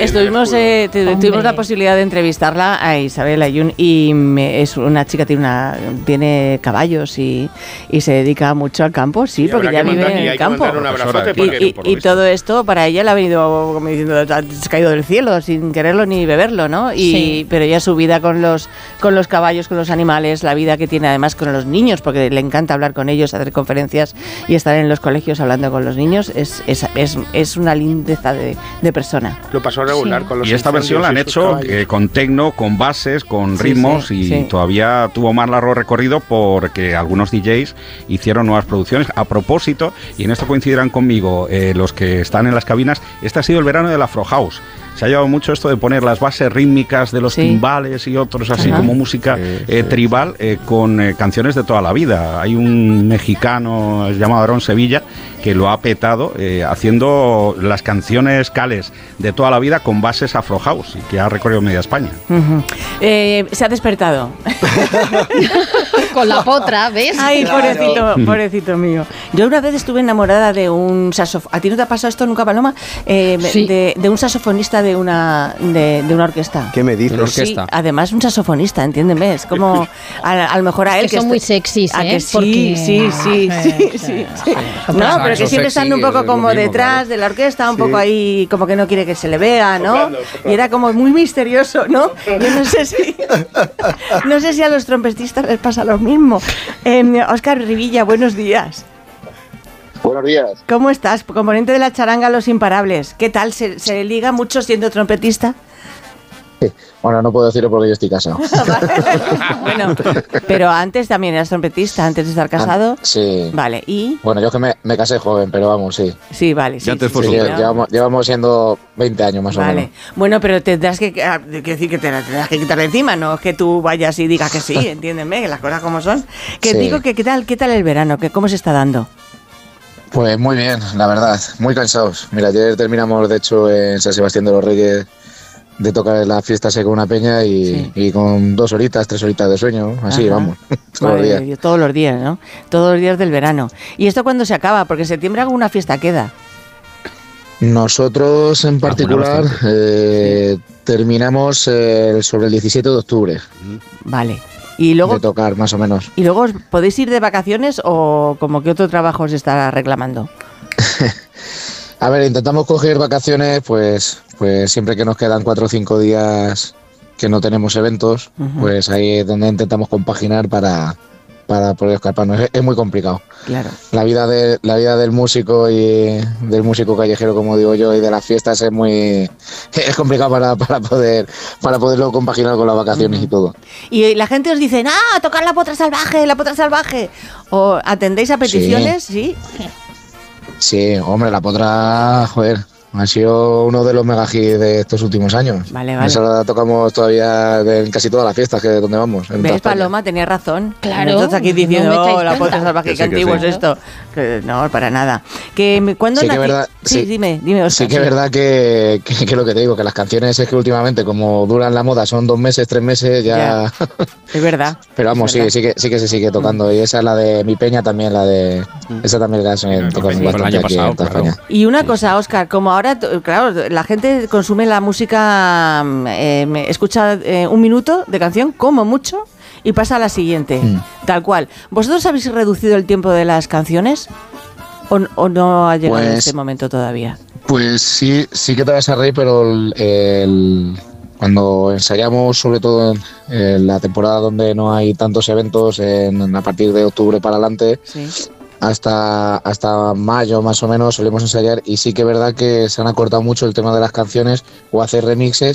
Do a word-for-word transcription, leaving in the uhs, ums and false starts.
estuvimos, eh, tuvimos la posibilidad de entrevistarla a Isabel Ayun y me, es una chica, tiene una tiene caballos y, y se dedica mucho al campo, sí, y porque ya vive en el campo. Y, y, y todo esto para ella le ha venido como diciendo, has caído del cielo sin quererlo ni beberlo, ¿no? Y, sí. Pero ya su vida con los, con los caballos, con los animales, la vida que tiene además con los niños, porque le encanta hablar con ellos, hacer conferencias y estar en los colegios hablando con los niños, es, es, es, es una lindeza de, de persona. Lo pasó regular sí. con los Y esta versión la han hecho eh, con tecno, con bases, con sí, ritmos sí, y sí. todavía tuvo más largo recorrido porque algunos D Js hicieron nuevas producciones. A propósito, y en esto coincidirán conmigo eh, los que están en las cabinas, este ha sido el verano del Afro House. Se ha llevado mucho esto de poner las bases rítmicas de los sí. timbales y otros así Ajá. como música sí, eh, sí. tribal eh, con eh, canciones de toda la vida. Hay un mexicano llamado Aarón Sevilla que lo ha petado eh, haciendo las canciones cales de toda la vida con bases Afro House y que ha recorrido media España. Uh-huh. Eh, se ha despertado. Con la potra, ¿ves? Ay, claro. pobrecito, pobrecito mío. Yo una vez estuve enamorada de un saxofonista. ¿A ti no te ha pasado esto nunca, Paloma? Eh, sí. de, de un saxofonista de una de, de una orquesta. ¿Qué me dices? Sí, además un saxofonista, entiéndeme. Es como, a, a lo mejor a él... Es que, que son muy sexys, ¿eh? A que sí, Porque... sí, sí, sí, sí, sí, sí. No, pero que siempre están un poco como mismo, detrás claro. de la orquesta, un sí. poco ahí, como que no quiere que se le vea, ¿no? Soplando, soplando. Y era como muy misterioso, ¿no? Yo no sé si... No sé si a los trompetistas les pasa lo mismo. Eh, Óscar Rivilla, buenos días. Buenos días. ¿Cómo estás? Componente de la charanga Los Imparables. ¿Qué tal? ¿Se, se liga mucho siendo trompetista? Bueno, no puedo decirlo porque yo estoy casado. Bueno, pero antes también eras trompetista, antes de estar casado. Sí. Vale, ¿y? Bueno, yo es que me, me casé joven, pero vamos, sí. Sí, vale. Sí, antes sí, fue sí, sí, ¿no? llevamos, llevamos siendo veinte años más vale. o menos. Bueno, pero tendrás que, que decir que te la tendrás que quitar de encima, no es que tú vayas y digas que sí, entiéndeme, que las cosas como son. Que sí. digo que qué tal, qué tal el verano, que cómo se está dando. Pues muy bien, la verdad, muy cansados. Mira, ayer terminamos, de hecho, en San Sebastián de los Reyes de tocar la fiesta con una peña y, sí. y con dos horitas, tres horitas de sueño, así Ajá. vamos, todos vale, los días. Todos los días, ¿no? Todos los días del verano. ¿Y esto cuándo se acaba? Porque en septiembre alguna fiesta queda. Nosotros en particular eh, sí. terminamos eh, sobre el diecisiete de octubre. Vale. Y luego, de tocar, más o menos. ¿Y luego podéis ir de vacaciones o como que otro trabajo os está reclamando? A ver, intentamos coger vacaciones, pues, pues siempre que nos quedan cuatro o cinco días que no tenemos eventos, uh-huh. pues ahí es donde intentamos compaginar para, para poder escaparnos. Es, es muy complicado. Claro. La vida de la vida del músico y del músico callejero, como digo yo, y de las fiestas es muy es complicado para, para poder para poderlo compaginar con las vacaciones uh-huh. y todo. Y la gente os dice, ah, tocar la potra salvaje, la potra salvaje. O atendéis a peticiones, sí. ¿Sí? Sí, hombre, la potra, joder, ha sido uno de los mega hits de estos últimos años. Vale, vale. Esa la tocamos todavía en casi todas las fiestas que donde vamos. ¿Ves, Paloma? Tenía razón. Claro. Nosotros aquí diciendo, no oh, la potra salvaje, qué sí, antiguo sí. es esto. Que, no, para nada. Que cuando sí, nací... que verdad, sí, sí, dime, dime, Óscar. Sí que es sí. verdad que, que, que lo que te digo, que las canciones es que últimamente, como duran la moda, son dos meses, tres meses, ya... ya. Es verdad. Pero vamos, sí, sí que sí que se sigue tocando. Y esa es la de Mi Peña también, la de... Mm. Esa también la se toca sí, bastante aquí pasado, en toda claro. España. Y una cosa, Óscar, como ahora, claro, la gente consume la música, eh, escucha eh, un minuto de canción, como mucho, y pasa a la siguiente, mm. tal cual. ¿Vosotros habéis reducido el tiempo de las canciones? ¿O, o no ha llegado pues, este momento todavía? Pues sí, sí que te vas a reír, pero el, el, cuando ensayamos, sobre todo en, en la temporada donde no hay tantos eventos, en, a partir de octubre para adelante, sí. hasta, hasta mayo más o menos solemos ensayar, y sí que es verdad que se han acortado mucho el tema de las canciones o hacer remixes